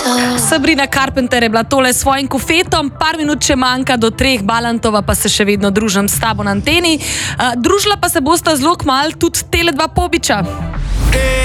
Sabrina Carpenter je bila tole s svojim kofetom, par minut še manjka do 3, Balantova pa se še vedno družim s tabo na anteni. Družila pa se bosta zelo kmalu tudi tele dva Pobiča.